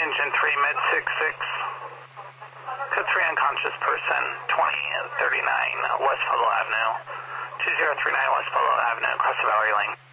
Engine 3, mid 66. Code 3, unconscious person, 2039 West Pueblo Avenue. 2039 West Pueblo Avenue, across the Valley Lane.